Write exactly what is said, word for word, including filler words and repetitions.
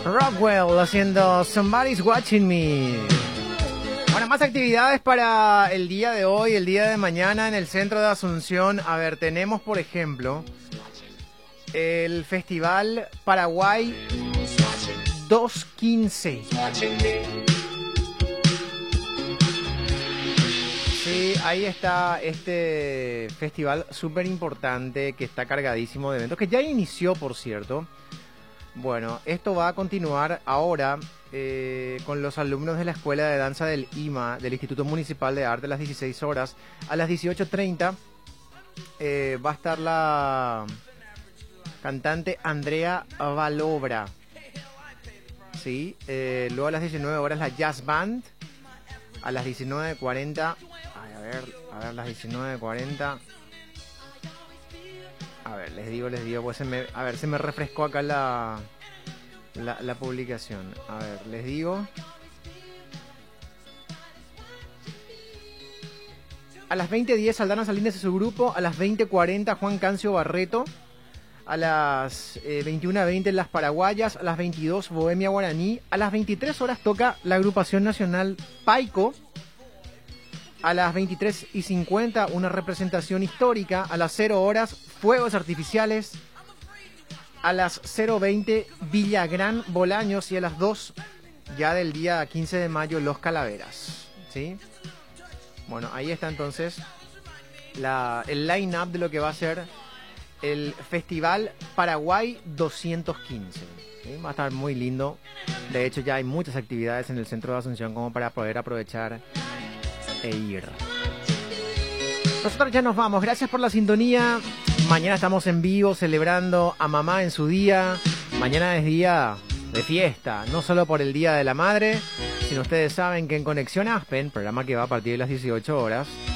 Rockwell haciendo Somebody's Watching Me. Bueno, más actividades para el día de hoy, el día de mañana en el centro de Asunción. A ver, tenemos por ejemplo el Festival Paraguay doscientos quince. Sí, ahí está este festival súper importante que está cargadísimo de eventos, que ya inició, por cierto. Bueno, esto va a continuar ahora eh, con los alumnos de la Escuela de Danza del I M A, del Instituto Municipal de Arte, a las dieciséis horas. A las dieciocho treinta eh, va a estar la cantante Andrea Valobra. Sí, eh, luego a las diecinueve horas la Jazz Band. A las diecinueve cuarenta, ay, a ver, a ver, las diecinueve cuarenta. A ver, les digo, les digo, pues se me, a ver, se me refrescó acá la, la, la publicación. A ver, les digo. A las veinte diez, Aldana Salinas y su grupo. A las veinte cuarenta, Juan Cancio Barreto. A las eh, veintiuna veinte, Las Paraguayas. A las veintidós, Bohemia Guaraní. A las veintitrés horas toca la agrupación nacional Paico. A las veintitrés y cincuenta, una representación histórica. A las cero horas, fuegos artificiales. A las cero veinte, Villagrán Bolaños. Y a las dos, ya del día quince de mayo, Los Calaveras. ¿Sí? Bueno, ahí está entonces la, el line-up de lo que va a ser el Festival Paraguay doscientos quince. ¿Sí? Va a estar muy lindo. De hecho, ya hay muchas actividades en el centro de Asunción como para poder aprovechar e ir. Nosotros ya nos vamos. Gracias por la sintonía. Mañana estamos en vivo celebrando a mamá en su día. Mañana es día de fiesta, no solo por el Día de la Madre, sino ustedes saben que en Conexión Aspen, programa que va a partir de las dieciocho horas,